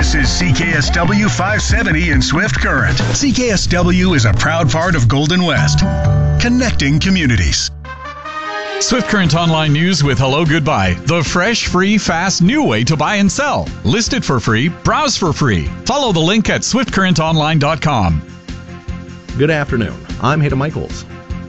This is CKSW 570 in Swift Current. CKSW is a proud part of Golden West, connecting communities. Swift Current Online News with Hello Goodbye, the fresh, free, fast, new way to buy and sell. List it for free, browse for free. Follow the link at swiftcurrentonline.com. Good afternoon. I'm Hayden Michaels.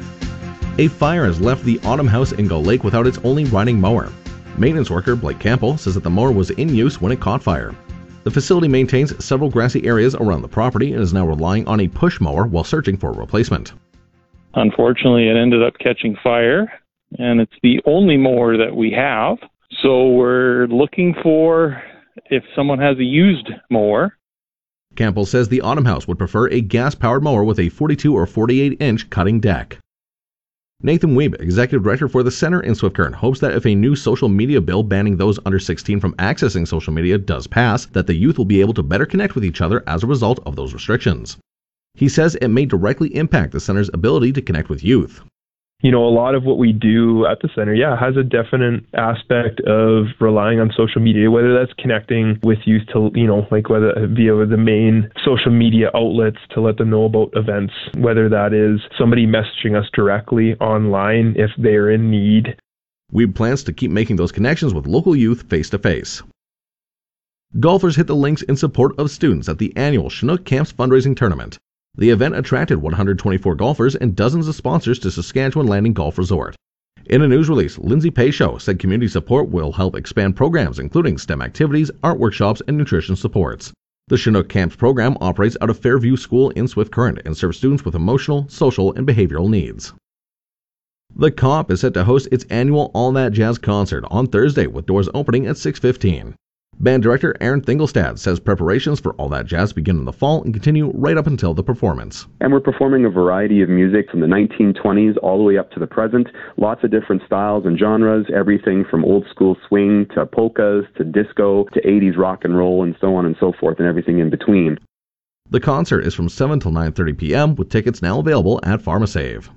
A fire has left the Autumn House in Gull Lake without its only riding mower. Maintenance worker Blake Campbell says that the mower was in use when it caught fire. The facility maintains several grassy areas around the property and is now relying on a push mower while searching for a replacement. Unfortunately, it ended up catching fire, and it's the only mower that we have. So we're looking for if someone has a used mower. Campbell says the Autumn House would prefer a gas-powered mower with a 42 or 48-inch cutting deck. Nathan Weeb, Executive Director for the Center in Swift Current, hopes that if a new social media bill banning those under 16 from accessing social media does pass, that the youth will be able to better connect with each other as a result of those restrictions. He says it may directly impact the Center's ability to connect with youth. You know, a lot of what we do at the center, has a definite aspect of relying on social media, whether that's connecting with youth to, whether via the main social media outlets to let them know about events, whether that is somebody messaging us directly online if they're in need. Weeb plans to keep making those connections with local youth face-to-face. Golfers hit the links in support of students at the annual Chinook Camps fundraising tournament. The event attracted 124 golfers and dozens of sponsors to Saskatchewan Landing Golf Resort. In a news release, Lindsay Paycho said community support will help expand programs including STEM activities, art workshops, and nutrition supports. The Chinook Camps program operates out of Fairview School in Swift Current and serves students with emotional, social, and behavioral needs. The COP is set to host its annual All That Jazz concert on Thursday with doors opening at 6:15. Band director Aaron Thingelstad says preparations for All That Jazz begin in the fall and continue right up until the performance. And we're performing a variety of music from the 1920s all the way up to the present. Lots of different styles and genres, everything from old school swing to polkas to disco to 80s rock and roll and so on and so forth and everything in between. The concert is from 7 till 9:30 p.m. with tickets now available at PharmaSave.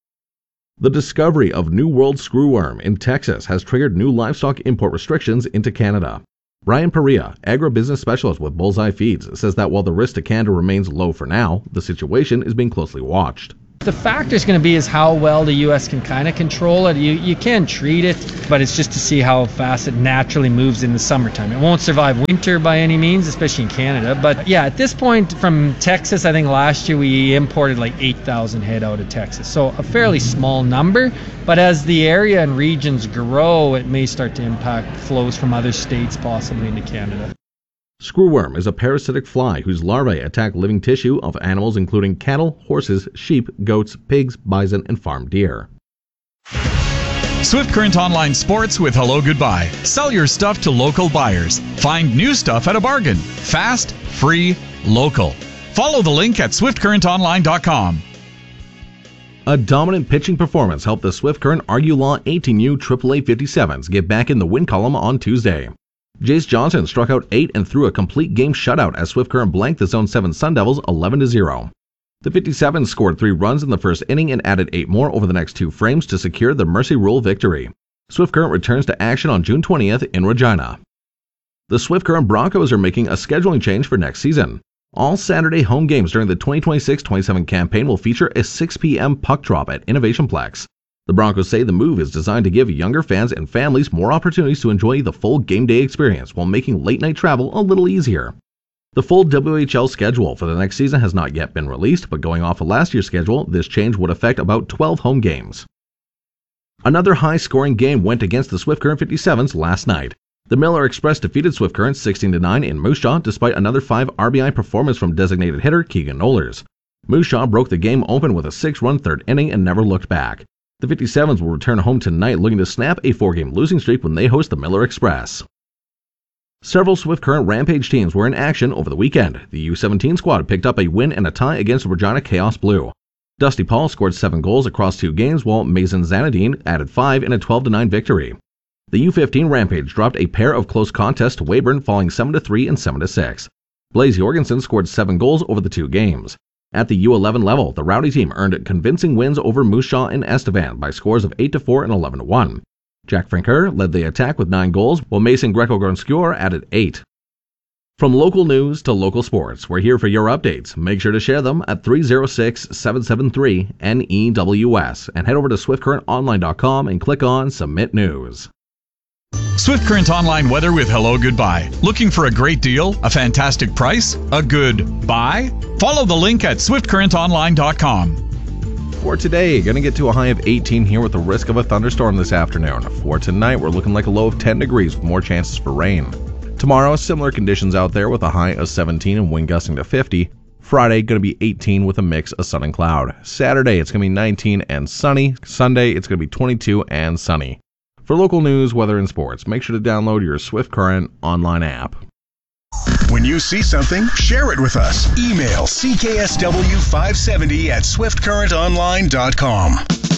The discovery of New World screwworm in Texas has triggered new livestock import restrictions into Canada. Brian Perea, agribusiness specialist with Bullseye Feeds, says that while the risk to Canada remains low for now, the situation is being closely watched. The factor is going to be is how well the U.S. can kind of control it. You can treat it, but it's just to see how fast it naturally moves in the summertime. It won't survive winter by any means, especially in Canada. But yeah, at this point from Texas, I think last year we imported like 8,000 head out of Texas. So a fairly small number, but as the area and regions grow, it may start to impact flows from other states possibly into Canada. Screwworm is a parasitic fly whose larvae attack living tissue of animals including cattle, horses, sheep, goats, pigs, bison, and farm deer. Swift Current Online Sports with Hello Goodbye. Sell your stuff to local buyers. Find new stuff at a bargain. Fast, free, local. Follow the link at swiftcurrentonline.com. A dominant pitching performance helped the Swift Current Argue Law 18U AAA 57s get back in the win column on Tuesday. Jace Johnson struck out 8 and threw a complete game shutout as Swift Current blanked the Zone 7 Sun Devils 11-0. The 57s scored 3 runs in the first inning and added 8 more over the next 2 frames to secure the Mercy Rule victory. Swift Current returns to action on June 20th in Regina. The Swift Current Broncos are making a scheduling change for next season. All Saturday home games during the 2026-27 campaign will feature a 6 p.m. puck drop at Innovation Plex. The Broncos say the move is designed to give younger fans and families more opportunities to enjoy the full game day experience while making late-night travel a little easier. The full WHL schedule for the next season has not yet been released, but going off of last year's schedule, this change would affect about 12 home games. Another high-scoring game went against the Swift Current 57s last night. The Miller Express defeated Swift Current 16-9 in Moose Jaw despite another 5 RBI performance from designated hitter Keegan Nollers. Moose Jaw broke the game open with a 6-run third inning and never looked back. The 57s will return home tonight looking to snap a 4-game losing streak when they host the Miller Express. Several Swift Current Rampage teams were in action over the weekend. The U17 squad picked up a win and a tie against the Regina Chaos Blue. Dusty Paul scored 7 goals across 2 games while Mason Zanadine added 5 in a 12-9 victory. The U15 Rampage dropped a pair of close contests to Weyburn falling 7-3 and 7-6. Blaze Jorgensen scored 7 goals over the 2 games. At the U11 level, the Rowdy team earned convincing wins over Moose Jaw and Estevan by scores of 8-4 and 11-1. Jack Franker led the attack with 9 goals, while Mason Greco-Gronskjor added 8. From local news to local sports, we're here for your updates. Make sure to share them at 306-773-NEWS and head over to swiftcurrentonline.com and click on Submit News. Swift Current Online weather with Hello Goodbye. Looking for a great deal? A fantastic price? A good buy? Follow the link at swiftcurrentonline.com. For today, going to get to a high of 18 here with the risk of a thunderstorm this afternoon. For tonight, we're looking like a low of 10 degrees with more chances for rain. Tomorrow, similar conditions out there with a high of 17 and wind gusting to 50. Friday, going to be 18 with a mix of sun and cloud. Saturday, it's going to be 19 and sunny. Sunday, it's going to be 22 and sunny. For local news, weather, and sports, make sure to download your Swift Current online app. When you see something, share it with us. Email CKSW570 at swiftcurrentonline.com.